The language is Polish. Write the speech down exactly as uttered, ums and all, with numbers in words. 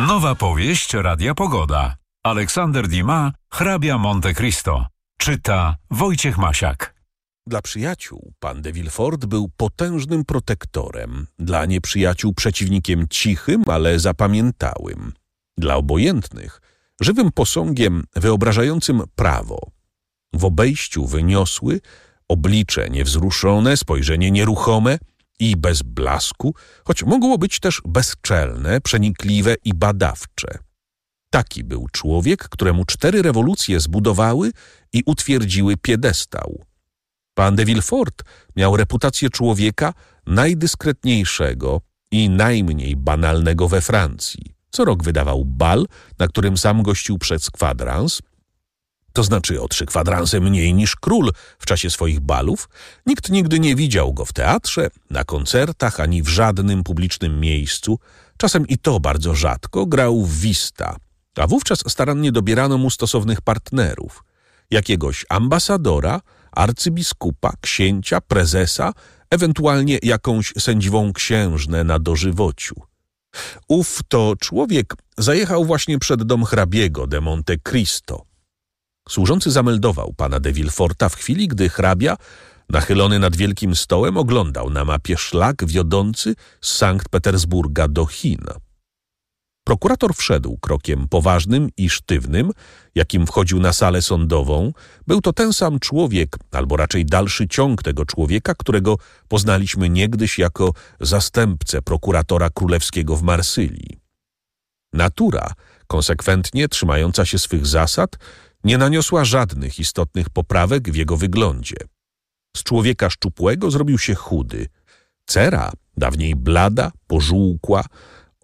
Nowa powieść Radia Pogoda. Aleksander Dumas, Hrabia Monte Cristo. Czyta Wojciech Masiak. Dla przyjaciół pan de Villefort był potężnym protektorem, dla nieprzyjaciół przeciwnikiem cichym, ale zapamiętałym, dla obojętnych żywym posągiem wyobrażającym prawo. W obejściu wyniosły, oblicze niewzruszone, spojrzenie nieruchome i bez blasku, choć mogło być też bezczelne, przenikliwe i badawcze. Taki był człowiek, któremu cztery rewolucje zbudowały i utwierdziły piedestał. Pan de Villefort miał reputację człowieka najdyskretniejszego i najmniej banalnego we Francji. Co rok wydawał bal, na którym sam gościł przez kwadrans, to znaczy o trzy kwadranse mniej niż król w czasie swoich balów. Nikt nigdy nie widział go w teatrze, na koncertach, ani w żadnym publicznym miejscu. Czasem i to bardzo rzadko grał w wista, a wówczas starannie dobierano mu stosownych partnerów. Jakiegoś ambasadora, arcybiskupa, księcia, prezesa, ewentualnie jakąś sędziwą księżnę na dożywociu. Ów to człowiek zajechał właśnie przed dom hrabiego de Monte Cristo. Służący zameldował pana de Villeforta w chwili, gdy hrabia, nachylony nad wielkim stołem, oglądał na mapie szlak wiodący z Sankt Petersburga do Chin. Prokurator wszedł krokiem poważnym i sztywnym, jakim wchodził na salę sądową. Był to ten sam człowiek, albo raczej dalszy ciąg tego człowieka, którego poznaliśmy niegdyś jako zastępcę prokuratora królewskiego w Marsylii. Natura, konsekwentnie trzymająca się swych zasad, nie naniosła żadnych istotnych poprawek w jego wyglądzie. Z człowieka szczupłego zrobił się chudy. Cera, dawniej blada, pożółkła,